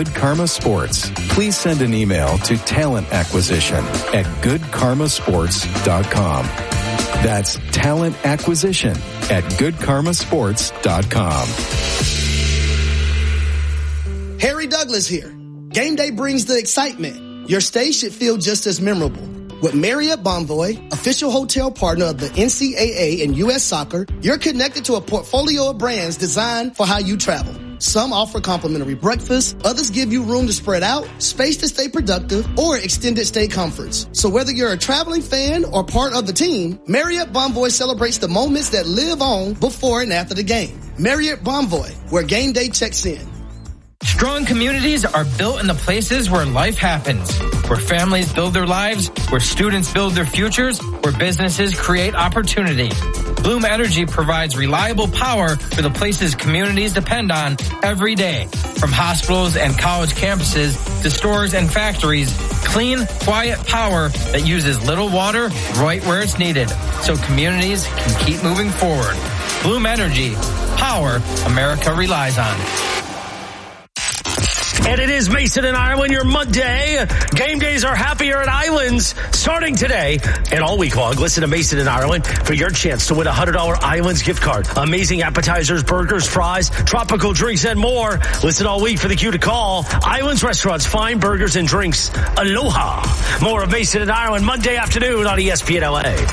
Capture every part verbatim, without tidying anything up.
Good Karma Sports. Please send an email to talent acquisition at good karma sports dot com. That's talent acquisition at good karma sports dot com. Harry Douglas here. Game day brings the excitement. Your stay should feel just as memorable. With Marriott Bonvoy, official hotel partner of the N C double A and U S Soccer, you're connected to a portfolio of brands designed for how you travel. Some offer complimentary breakfast, others give you room to spread out, space to stay productive, or extended stay comforts. So whether you're a traveling fan or part of the team, Marriott Bonvoy celebrates the moments that live on before and after the game. Marriott Bonvoy, where game day checks in. Strong communities are built in the places where life happens, where families build their lives, where students build their futures, where businesses create opportunity. Bloom Energy provides reliable power for the places communities depend on every day. From hospitals and college campuses to stores and factories, clean, quiet power that uses little water right where it's needed, so communities can keep moving forward. Bloom Energy, power America relies on. And it is Mason and Ireland, your Monday. Game days are happier at Islands starting today and all week long. Listen to Mason and Ireland for your chance to win a one hundred dollars Islands gift card. Amazing appetizers, burgers, fries, tropical drinks, and more. Listen all week for the cue to call. Islands Restaurants, fine burgers and drinks. Aloha. More of Mason and Ireland Monday afternoon on E S P N L A.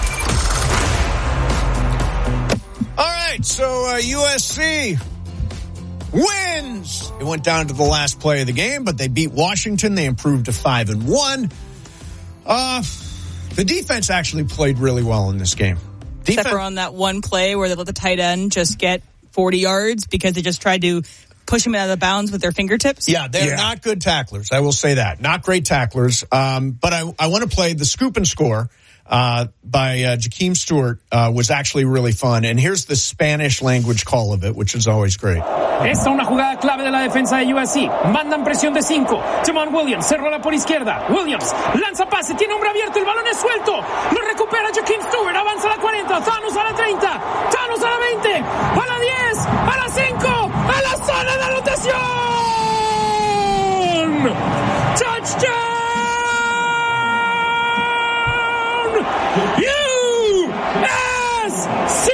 All right, so uh, U S C wins. It went down to the last play of the game, but they beat Washington. They improved to five and one. Uh, the defense actually played really well in this game. Defense- Except for on that one play where they let the tight end just get forty yards because they just tried to push him out of the bounds with their fingertips. Yeah, they're Yeah. not good tacklers. I will say that. Not great tacklers. Um, but I, I want to play the scoop and score. Uh, by uh, Jakeem Stewart uh, was actually really fun. And here's the Spanish language call of it, which is always great. Esta una jugada clave de la defensa de U S C. Mandan presión de cinco. Jamal Williams se rola por izquierda. Williams lanza pase, tiene hombre abierto, el balón es suelto. Lo recupera Jakeem Stewart, avanza a la cuarenta, Thanos a la treinta, Thanos a la veinte, a la diez, a la cinco, a la zona de anotación. Touchdown! U S C.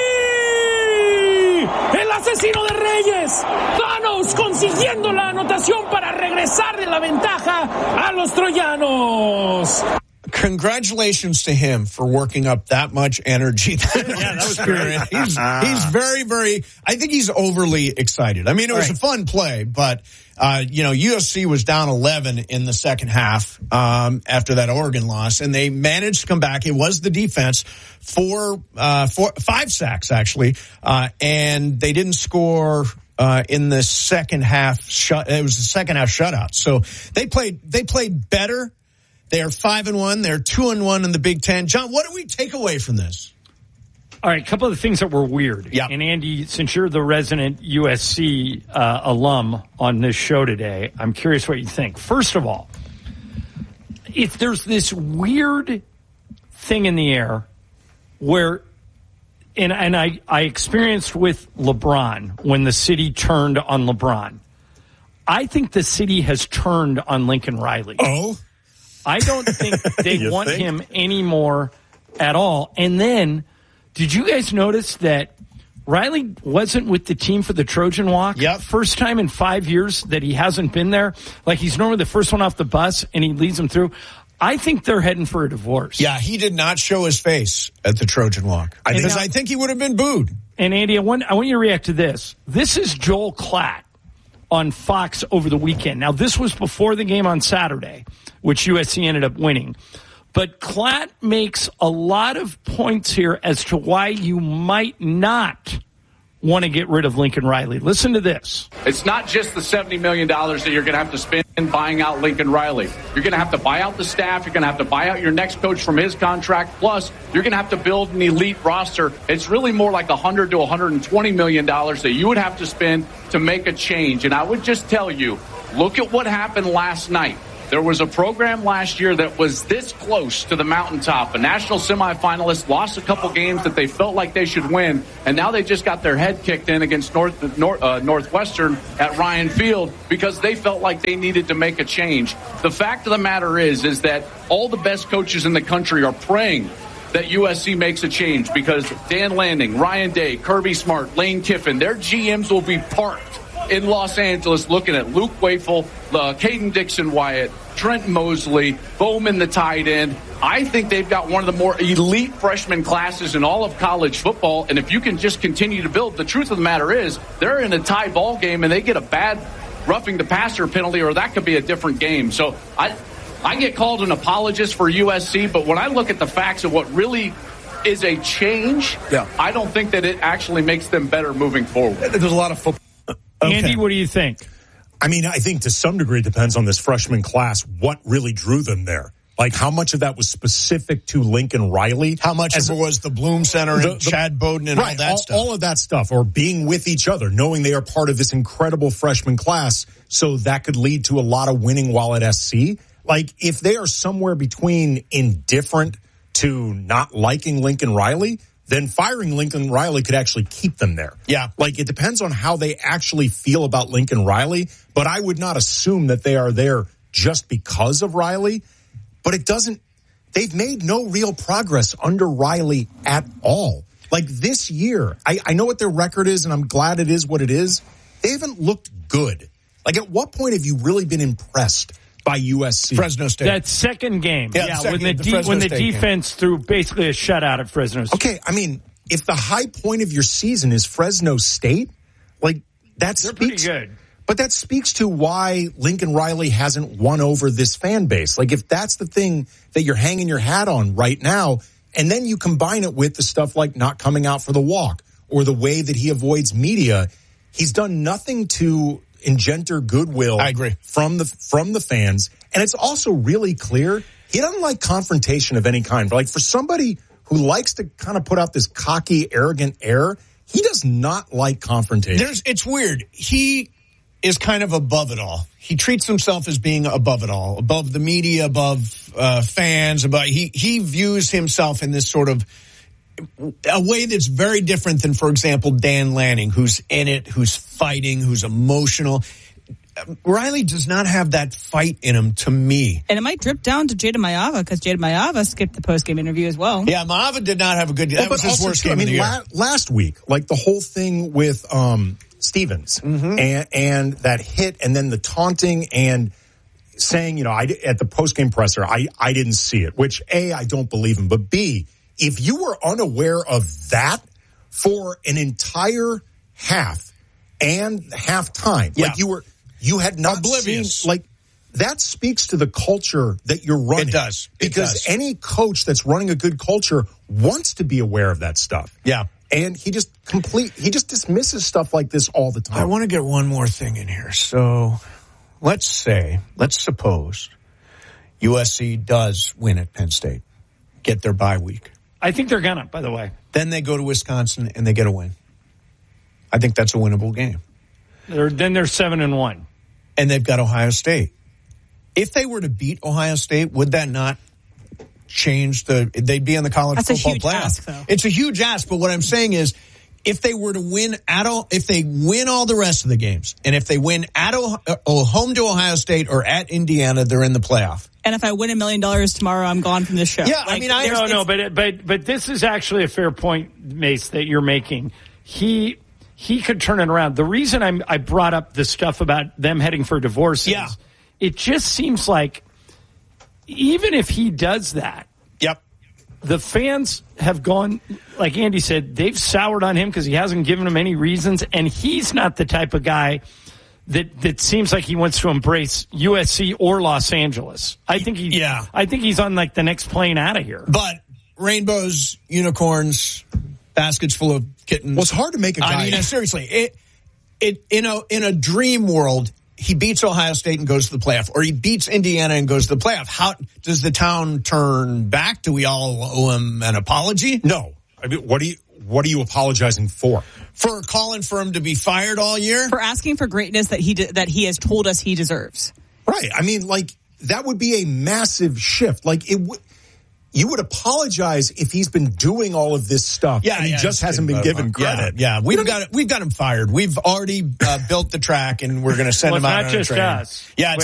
El asesino de Reyes, Thanos, consiguiendo la anotación para regresar de la ventaja a los troyanos. Congratulations to him for working up that much energy. That yeah, that was great. He's, he's very, very, I think he's overly excited. I mean, it was right. a fun play, but, uh, you know, U S C was down eleven in the second half, um, after that Oregon loss, and they managed to come back. It was the defense, four, uh, four, five sacks actually, uh, and they didn't score, uh, in the second half shut, it was the second half shutout. So they played, they played better. They're five and one. They're two and one in the Big Ten. John, what do we take away from this? All right, a couple of the things that were weird. Yeah. And Andy, since you're the resident U S C uh, alum on this show today, I'm curious what you think. First of all, if there's this weird thing in the air where, and, and I, I experienced with LeBron when the city turned on LeBron. I think the city has turned on Lincoln Riley. Oh? I don't think they want think? him anymore at all. And then, did you guys notice that Riley wasn't with the team for the Trojan Walk? Yep. First time in five years that he hasn't been there. Like, he's normally the first one off the bus, and he leads them through. I think they're heading for a divorce. Yeah, he did not show his face at the Trojan Walk. I because now, I think he would have been booed. And, Andy, I want, I want you to react to this. This is Joel Klatt on Fox over the weekend. Now, this was before the game on Saturday, which U S C ended up winning. But Klatt makes a lot of points here as to why you might not want to get rid of Lincoln Riley. Listen to this. It's not just the seventy million dollars that you're going to have to spend buying out Lincoln Riley. You're going to have to buy out the staff. You're going to have to buy out your next coach from his contract. Plus, you're going to have to build an elite roster. It's really more like one hundred to one hundred twenty million dollars that you would have to spend to make a change. And I would just tell you, look at what happened last night. There was a program last year that was this close to the mountaintop. A national semifinalist, lost a couple games that they felt like they should win, and now they just got their head kicked in against North, North uh, Northwestern at Ryan Field because they felt like they needed to make a change. The fact of the matter is, is that all the best coaches in the country are praying that U S C makes a change because Dan Lanning, Ryan Day, Kirby Smart, Lane Kiffin, their G Ms will be parked in Los Angeles looking at Luke Wafel, uh, Caden Dixon-Wyatt, Trent Mosley, Bowman the tight end. I think they've got one of the more elite freshman classes in all of college football, and if you can just continue to build, the truth of the matter is they're in a tie ball game and they get a bad roughing the passer penalty, or that could be a different game. So I I get called an apologist for U S C, but when I look at the facts of what really is a change, yeah. I don't think that it actually makes them better moving forward. There's a lot of football. Okay. Andy, what do you think? I mean, I think to some degree it depends on this freshman class, what really drew them there. Like, how much of that was specific to Lincoln Riley? How much As of it was the Bloom Center the, and the, Chad Bowden and right, all that all, stuff? All of that stuff, or being with each other, knowing they are part of this incredible freshman class, so that could lead to a lot of winning while at S C. Like, if they are somewhere between indifferent to not liking Lincoln Riley, then firing Lincoln Riley could actually keep them there. Yeah. Like, it depends on how they actually feel about Lincoln Riley, but I would not assume that they are there just because of Riley. But it doesn't, they've made no real progress under Riley at all. Like, this year, I, I know what their record is, and I'm glad it is what it is. They haven't looked good. Like, at what point have you really been impressed by U S C? Fresno State. That second game. Yeah, yeah second, when the, the de- when the State defense game. threw basically a shutout at Fresno State. Okay, I mean, if the high point of your season is Fresno State, like, that They're speaks. pretty good. But that speaks to why Lincoln Riley hasn't won over this fan base. Like, if that's the thing that you're hanging your hat on right now, and then you combine it with the stuff like not coming out for the walk or the way that he avoids media, he's done nothing to engender goodwill. I agree. From the, from the fans. And it's also really clear he doesn't like confrontation of any kind. Like, for somebody who likes to kind of put out this cocky, arrogant air, he does not like confrontation. There's, it's weird. He is kind of above it all. He treats himself as being above it all, above the media, above uh, fans. Above, he, he views himself in this sort of a way that's very different than, for example, Dan Lanning, who's in it, who's fighting, who's emotional. Riley does not have that fight in him, to me. And it might drip down to Jada Mayava, because Jada Mayava skipped the post-game interview as well. Yeah, Mayava did not have a good... That well, was his also, worst too, game I mean, of the year. La- last week, like the whole thing with um, Stevens mm-hmm. and, and that hit and then the taunting and saying, you know, I, at the post-game presser, I, I didn't see it, which, A, I don't believe him, but B, if you were unaware of that for an entire half and halftime, yeah. like you were... You had not Oblivious. seen, like, that speaks to the culture that you're running. It does. It because does. any coach that's running a good culture wants to be aware of that stuff. Yeah. And he just complete, he just dismisses stuff like this all the time. I want to get one more thing in here. So let's say, let's suppose U S C does win at Penn State, get their bye week. I think they're gonna, by the way. Then they go to Wisconsin and they get a win. I think that's a winnable game. They're, then they're seven and one. And they've got Ohio State. If they were to beat Ohio State, would that not change the, they'd be in the college That's football a huge playoff. ask, though. It's a huge ask, but what I'm saying is, if they were to win at all, if they win all the rest of the games, and if they win at o, o, home to Ohio State or at Indiana, they're in the playoff. And if I win a million dollars tomorrow, I'm gone from this show. Yeah, like, I mean, I no, no, but but but this is actually a fair point, Mace, that you're making. He he could turn it around. The reason I'm, I brought up the stuff about them heading for divorce is yeah. it just seems like even if he does that, yep. the fans have gone, like Andy said, they've soured on him because he hasn't given them any reasons, and he's not the type of guy that that seems like he wants to embrace U S C or Los Angeles. I think he, yeah. I think he's on like the next plane out of here. But rainbows, unicorns, baskets full of kittens. Well, it's hard to make a guy. I mean, seriously, it it in a in a dream world, he beats Ohio State and goes to the playoff, or he beats Indiana and goes to the playoff. How does the town turn back? Do we all owe him an apology? No. I mean, what do you what are you apologizing for? For calling for him to be fired all year? For asking for greatness that he de- that he has told us he deserves. Right. I mean, like, that would be a massive shift. Like it would. You would apologize if he's been doing all of this stuff yeah, and he yeah, just hasn't been given credit. Yeah, yeah. we've got we've got him fired. We've already uh, built the track, and we're going to send well, him out not on just a train. us. Yeah, it's